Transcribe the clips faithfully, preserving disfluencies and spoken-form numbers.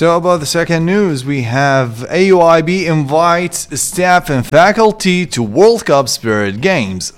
So about the second news, we have A U I B invites staff and faculty to World Cup Spirit Games.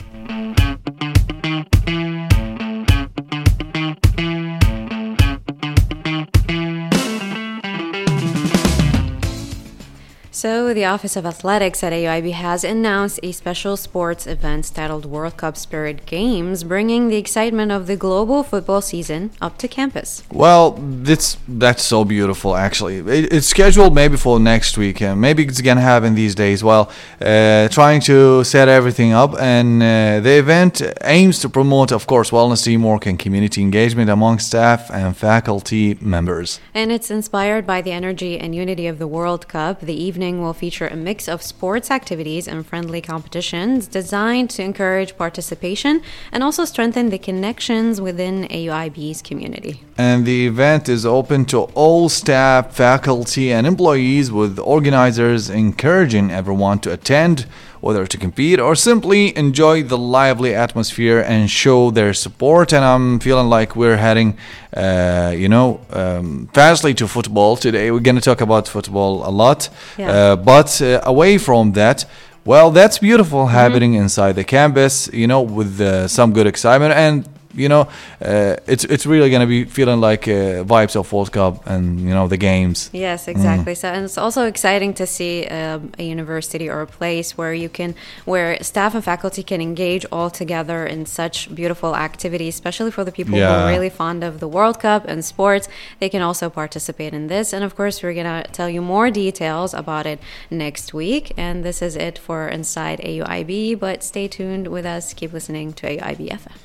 So, the Office of Athletics at A U I B has announced a special sports event titled World Cup Spirit Games, bringing the excitement of the global football season up to campus. Well, that's that's so beautiful. Actually, it, it's scheduled maybe for next week, and maybe it's gonna happen these days. Well, uh, trying to set everything up, and uh, the event aims to promote, of course, wellness, teamwork, and community engagement among staff and faculty members. And it's inspired by the energy and unity of the World Cup. The evening will feature a mix of sports activities and friendly competitions designed to encourage participation and also strengthen the connections within A U I B's community. And the event is open to all staff, faculty, and employees, with organizers encouraging everyone to attend, whether to compete or simply enjoy the lively atmosphere and show their support. And I'm feeling like we're heading, uh, you know, um, fastly to football today. We're going to talk about football a lot, Yeah. uh, but uh, away from that, well, that's beautiful happening mm-hmm. inside the campus, you know, with uh, some good excitement. And you know, uh, it's it's really going to be feeling like uh, vibes of World Cup and, you know, the games. Yes, exactly. Mm. So, and it's also exciting to see um, a university or a place where you can, where staff and faculty can engage all together in such beautiful activities, especially for the people Yeah. who are really fond of the World Cup and sports. They can also participate in this. And of course, we're going to tell you more details about it next week. And this is it for Inside A U I B. But stay tuned with us. Keep listening to A U I B F M.